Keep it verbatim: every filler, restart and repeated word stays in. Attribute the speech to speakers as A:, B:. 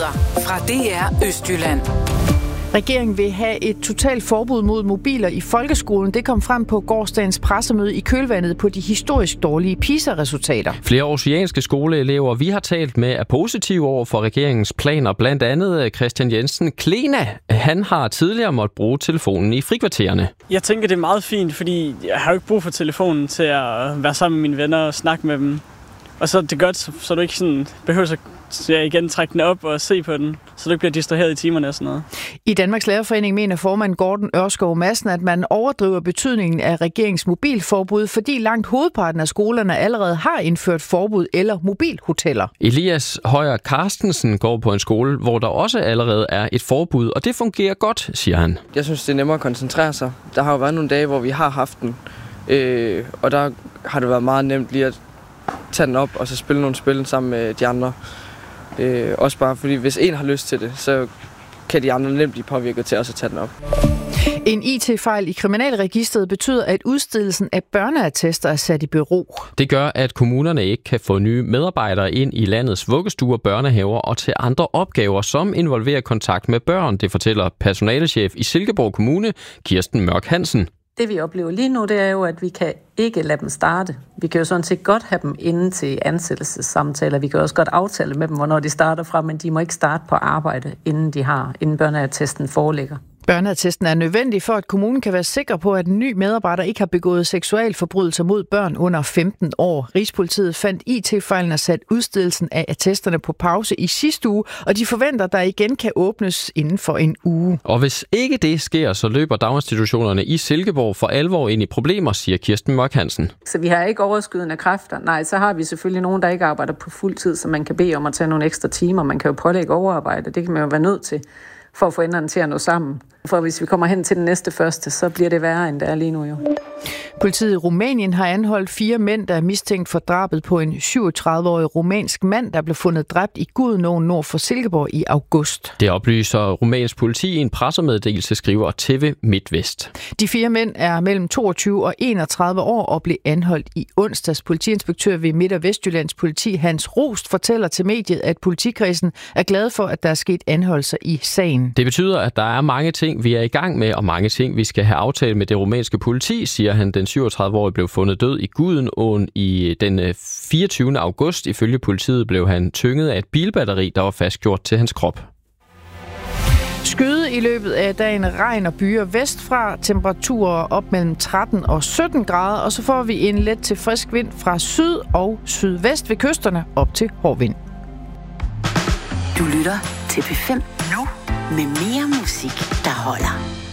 A: Nyheder fra D R Østjylland.
B: Regeringen vil have et totalt forbud mod mobiler i folkeskolen. Det kom frem på gårsdagens pressemøde i kølvandet på de historisk dårlige PISA-resultater.
C: Flere oceanske skoleelever, vi har talt med, er positive over for regeringens planer. Blandt andet Christian Jensen Klena. Han har tidligere måttet bruge telefonen i frikvartererne.
D: Jeg tænker, det er meget fint, fordi jeg har jo ikke brug for telefonen til at være sammen med mine venner og snakke med dem. Og så er det godt, så, så du ikke sådan behøver at jeg igen trække den op og se på den, så du ikke bliver distraheret i timerne og sådan noget.
B: I Danmarks Lærerforening mener formand Gordon Ørskov Madsen, at man overdriver betydningen af regeringens mobilforbud, fordi langt hovedparten af skolerne allerede har indført forbud eller mobilhoteller.
C: Elias Højer Carstensen går på en skole, hvor der også allerede er et forbud, og det fungerer godt, siger han.
E: Jeg synes, det er nemmere at koncentrere sig. Der har jo været nogle dage, hvor vi har haft den, øh, og der har det været meget nemt lige at tage den op og så spille nogle spil sammen med de andre. Øh, også bare fordi, hvis en har lyst til det, så kan de andre nemt blive påvirket til også at tage den op.
B: En I T-fejl i Kriminalregisteret betyder, at udstedelsen af børneattester er sat i bero.
C: Det gør, at kommunerne ikke kan få nye medarbejdere ind i landets vuggestuer, børnehaver og til andre opgaver, som involverer kontakt med børn. Det fortæller personalechef i Silkeborg Kommune, Kirsten Mørk Hansen.
F: Det vi oplever lige nu, det er jo, at vi kan ikke lade dem starte. Vi kan jo sådan set godt have dem inde til ansættelsessamtaler. Vi kan også godt aftale med dem, hvornår de starter fra, men de må ikke starte på arbejde, inden de har, inden børneattesten foreligger.
B: Børneattesten er nødvendig for, at kommunen kan være sikker på, at en ny medarbejder ikke har begået seksualforbrydelser mod børn under femten år. Rigspolitiet fandt I T-fejlen og sat udstedelsen af attesterne på pause i sidste uge, og de forventer, at der igen kan åbnes inden for en uge.
C: Og hvis ikke det sker, så løber daginstitutionerne i Silkeborg for alvor ind i problemer, siger Kirsten Mørk Hansen.
F: Så vi har ikke overskydende kræfter. Nej, så har vi selvfølgelig nogen, der ikke arbejder på fuld tid, så man kan bede om at tage nogle ekstra timer. Man kan jo pålægge overarbejde. Det kan man jo være nødt til for at få enderne til at nå sammen. For hvis vi kommer hen til den næste første, så bliver det værre, end det er lige nu jo.
B: Politiet i Rumænien har anholdt fire mænd, der er mistænkt for drabet på en syvogtredive-årig rumænsk mand, der blev fundet dræbt i Gudenåen nord for Silkeborg i august.
C: Det oplyser rumænsk politi i en pressemeddelelse, skriver T V MidtVest.
B: De fire mænd er mellem toogtyve og enogtredive år og blev anholdt i onsdags. Politiinspektør ved Midt- og Vestjyllands politi Hans Rost fortæller til mediet, at politikredsen er glad for, at der er sket anholdelser i sagen.
C: Det betyder, at der er mange ting, vi er i gang med, og mange ting, vi skal have aftalt med det rumænske politi, siger han. Den syvogtredive-årige blev fundet død i Gudenåen i den fireogtyvende august. Ifølge politiet blev han tynget af et bilbatteri, der var fastgjort til hans krop.
B: Skyde i løbet af dagen, regn og byer vestfra, temperaturer op mellem tretten og sytten grader, og så får vi en let til frisk vind fra syd og sydvest ved kysterne op til hård vind.
A: Du lytter til P fem nu med mere musik, der holder.